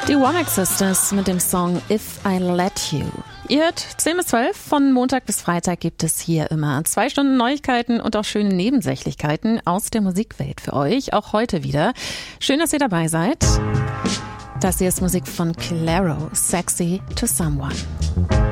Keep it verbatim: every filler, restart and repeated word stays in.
Die Womack Sisters mit dem Song If I Let You. Ihr hört zehn bis zwölf, von Montag bis Freitag gibt es hier immer zwei Stunden Neuigkeiten und auch schöne Nebensächlichkeiten aus der Musikwelt für euch, auch heute wieder. Schön, dass ihr dabei seid. Das hier ist Musik von Clairo, Sexy to Someone.